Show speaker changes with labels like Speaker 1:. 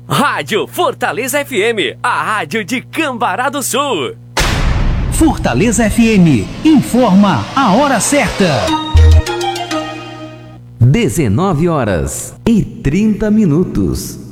Speaker 1: Rádio Fortaleza FM, a rádio de Cambará do Sul.
Speaker 2: Fortaleza FM, informa a hora certa.
Speaker 3: 19h30.